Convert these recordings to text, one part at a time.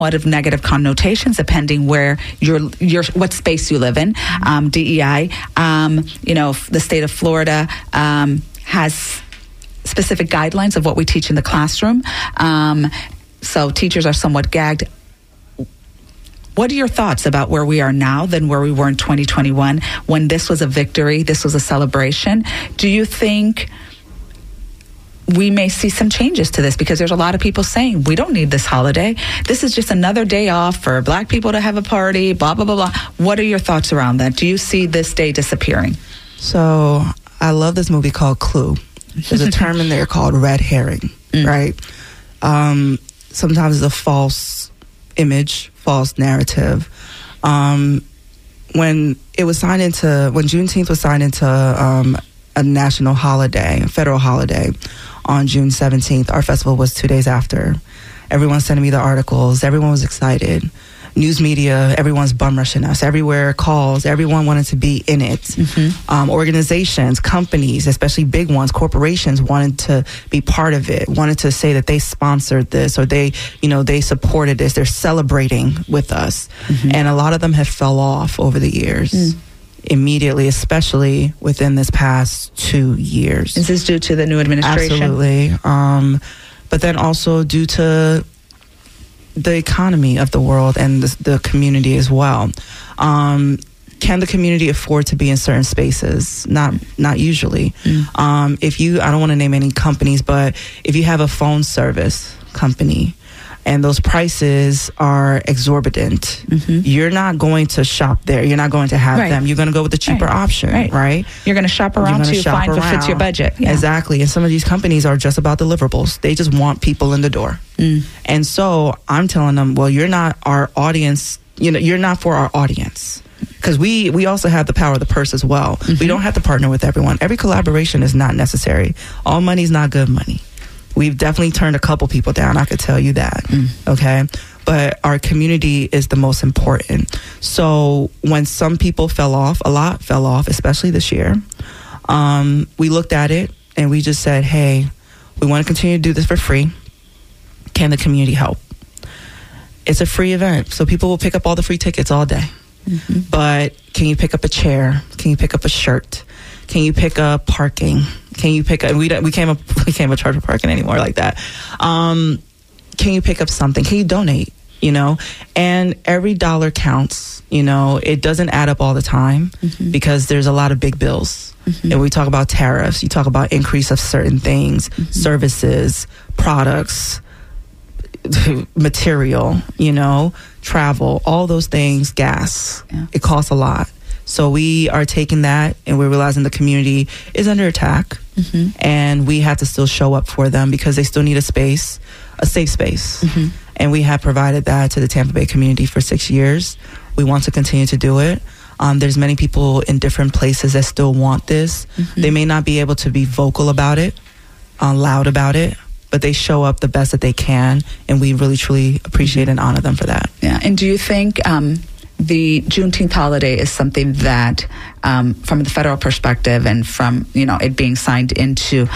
lot of negative connotations depending where what space you live in. DEI, the state of Florida has specific guidelines of what we teach in the classroom. So teachers are somewhat gagged. What are your thoughts about where we are now than where we were in 2021 when this was a victory, this was a celebration? Do you think we may see some changes to this? Because there's a lot of people saying we don't need this holiday. This is just another day off for Black people to have a party, blah, blah, blah, blah. What are your thoughts around that? Do you see this day disappearing? So I love this movie called Clue. There's a term in there called red herring, right? Sometimes it's a false image, false narrative. When Juneteenth was signed into a national holiday, a federal holiday on June 17th, our festival was 2 days after. Everyone sending me the articles. Everyone was excited. News media, everyone's bum rushing us. Everywhere, calls. Everyone wanted to be in it. Organizations, companies, especially big ones, corporations wanted to be part of it, wanted to say that they sponsored this or they supported this. They're celebrating with us. And a lot of them have fell off over the years. Immediately, especially within this past 2 years. Is this due to the new administration? Absolutely. But then also due to the economy of the world and the community as well. Can the community afford to be in certain spaces? Not usually. I don't want to name any companies, but if you have a phone service company and those prices are exorbitant, you're not going to shop there. You're not going to have them. You're going to go with the cheaper option, right? You're going to shop around to find what fits your budget. Yeah. Exactly. And some of these companies are just about deliverables. They just want people in the door. And so I'm telling them, well, you're not our audience. You're not for our audience. Because we also have the power of the purse as well. We don't have to partner with everyone. Every collaboration is not necessary. All money is not good money. We've definitely turned a couple people down. I could tell you that. Okay. But our community is the most important. So when some people fell off, a lot fell off, especially this year, we looked at it and we just said, hey, we want to continue to do this for free. Can the community help? It's a free event. So people will pick up all the free tickets all day. But can you pick up a chair? Can you pick up a shirt? Can you pick up parking? Can you pick up, we can't charge for parking anymore like that. Can you pick up something? Can you donate? And every dollar counts. It doesn't add up all the time because there's a lot of big bills. And we talk about tariffs, you talk about increase of certain things, services, products, material, travel, all those things, gas. It costs a lot. So we are taking that and we're realizing the community is under attack and we have to still show up for them because they still need a space, a safe space. And we have provided that to the Tampa Bay community for 6 years. We want to continue to do it. There's many people in different places that still want this. They may not be able to be vocal about it, loud about it, but they show up the best that they can. And we really, truly appreciate and honor them for that. Yeah. And do you think the Juneteenth holiday is something that, from the federal perspective and from, it being signed in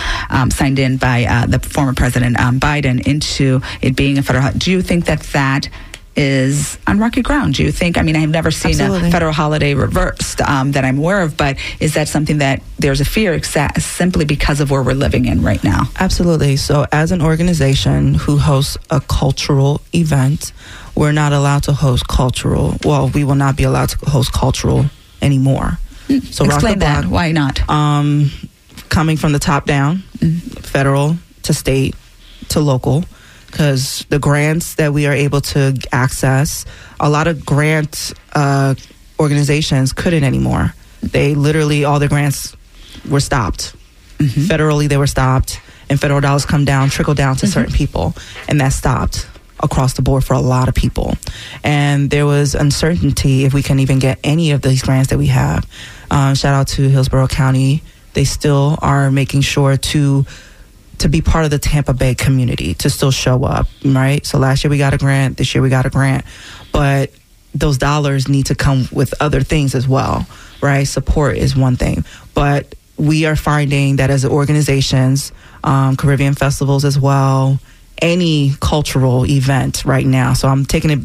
by the former President Biden into it being a federal holiday, do you think that is on rocky ground? Do you think, I've never seen a federal holiday reversed that I'm aware of, but is that something that there's a fear simply because of where we're living in right now? Absolutely. So as an organization who hosts a cultural event, we're not allowed to host we will not be allowed to host cultural anymore. So explain that. Why not? Coming from the top down, federal to state to local, because the grants that we are able to access, a lot of grant organizations couldn't anymore. They literally, all the grants were stopped. Federally, they were stopped, and federal dollars trickle down to certain people, and that stopped across the board for a lot of people. And there was uncertainty if we can even get any of these grants that we have. Shout out to Hillsborough County. They still are making sure to be part of the Tampa Bay community, to still show up, right? So last year we got a grant, this year we got a grant, but those dollars need to come with other things as well, right? Support is one thing, but we are finding that as organizations, Caribbean festivals as well, any cultural event right now. So I'm taking it